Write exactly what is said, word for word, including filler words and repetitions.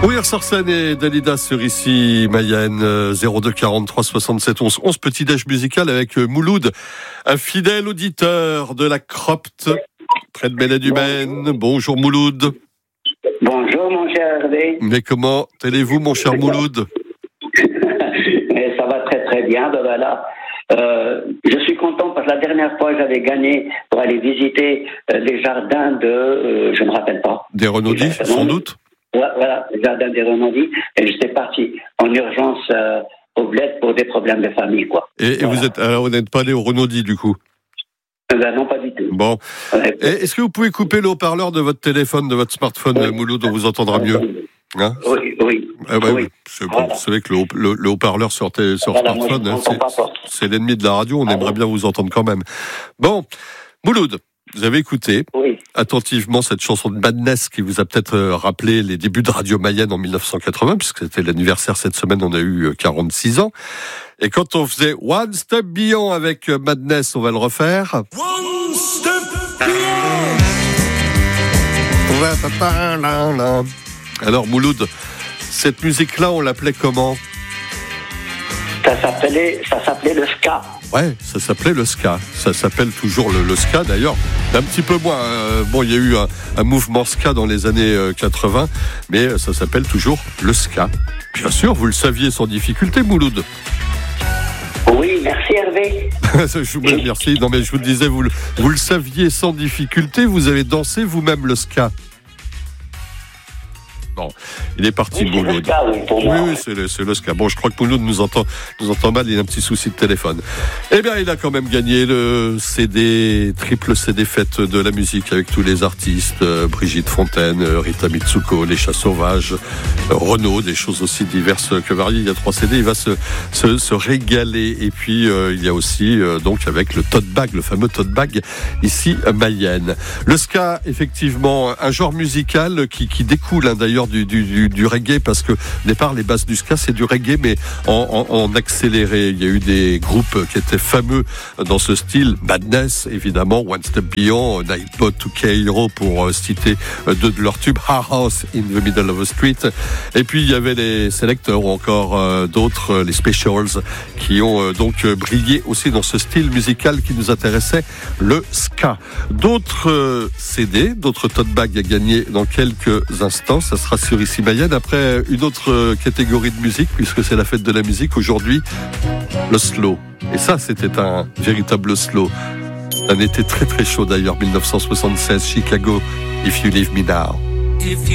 Oui, Sarsen et Dalida sur ici Mayenne, zéro deux quarante-trois soixante-sept onze onze, petit déj musical avec Mouloud, un fidèle auditeur de la Cropte, près de Bélène-du-Maine. Bonjour Mouloud. Bonjour mon cher Hervé. Mais comment allez-vous mon cher Mouloud? Ça va très très bien, ben voilà. Euh, je suis content parce que la dernière fois j'avais gagné pour aller visiter euh, les jardins de, euh, je ne me rappelle pas. Des Renaudis, sans doute. Voilà, le jardin des Renaudis, et j'étais parti en urgence euh, au bled pour des problèmes de famille, quoi. Et, et voilà. Vous êtes, alors vous n'êtes pas allé au Renaudis du coup? Ben non, pas du tout. Bon. Ouais. Et est-ce que vous pouvez couper le haut-parleur de votre téléphone, de votre smartphone, oui. Mouloud, on vous entendra mieux? Hein? Oui, oui. Ah ouais, oui. oui. C'est bon, voilà. Vous savez que le, haut, le, le haut-parleur sur, tes, sur voilà, smartphone, moi, hein, c'est, c'est l'ennemi de la radio, on ah aimerait bon. bien vous entendre quand même. Bon, Mouloud, vous avez écouté oui. attentivement cette chanson de Madness qui vous a peut-être rappelé les débuts de Radio Mayenne en dix-neuf cent quatre-vingts, puisque c'était l'anniversaire cette semaine, on a eu quarante-six ans. Et quand on faisait One Step Beyond avec Madness, on va le refaire. One Step Beyond. Alors Mouloud, cette musique-là, on l'appelait comment? Ça s'appelait, ça s'appelait le ska. Ouais, ça s'appelait le ska. Ça s'appelle toujours le, le ska d'ailleurs. Un petit peu moins. Euh, bon, il y a eu un, un mouvement ska dans les années euh, quatre-vingts, mais ça s'appelle toujours le ska. Bien sûr, vous le saviez sans difficulté, Mouloud. Oui, merci Hervé. je vous merci. Non mais je vous le disais, vous le, vous le saviez sans difficulté. Vous avez dansé vous-même le ska. Bon, il est parti, oui, Mouloud. C'est oui, pour moi. oui, oui, c'est le, c'est le ska. Bon, je crois que Mouloud nous entend, nous entend mal, il a un petit souci de téléphone. Eh bien, il a quand même gagné le C D, triple C D fête de la musique avec tous les artistes, euh, Brigitte Fontaine, euh, Rita Mitsuko, Les Chats Sauvages, euh, Renaud, des choses aussi diverses que variées. Il y a trois C D, il va se, se, se régaler. Et puis, euh, il y a aussi, euh, donc, avec le tote bag, le fameux tote bag, ici, à Mayenne. Le ska, effectivement, un genre musical qui, qui découle, hein, d'ailleurs, Du, du, du reggae, parce que au départ les bases du ska c'est du reggae mais en, en, en accéléré. Il y a eu des groupes qui étaient fameux dans ce style, Madness évidemment, One Step Beyond, Nightbot, two K Hero pour citer deux de leurs tubes, Hard House in the Middle of the Street, et puis il y avait les Selectors ou encore euh, d'autres, les Specials, qui ont euh, donc brillé aussi dans ce style musical qui nous intéressait, le ska. D'autres euh, C D, d'autres tote bags à gagner dans quelques instants. Ça sera sur ici Mayenne. Après, une autre catégorie de musique, puisque c'est la fête de la musique aujourd'hui, le slow. Et ça, c'était un véritable slow. Un été très très chaud d'ailleurs, dix-neuf cent soixante-seize, Chicago, If You Leave Me Now.